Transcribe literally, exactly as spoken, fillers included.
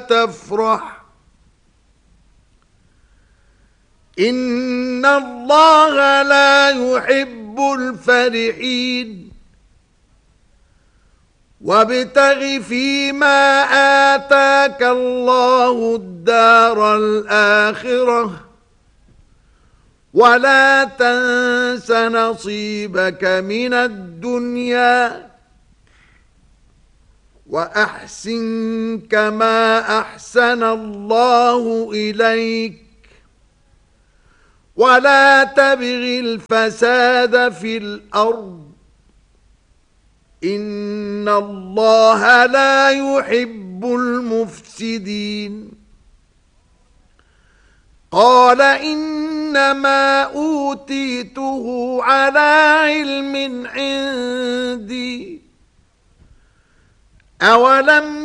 تفرح إن الله لا يحب الفرحين وابتغ فيما آتاك الله الدار الآخرة ولا تنس نصيبك من الدنيا وأحسن كما أحسن الله إليك ولا تبغ الفساد في الأرض إن الله لا يحب المفسدين قال إنما أوتيته على علم عندي أولم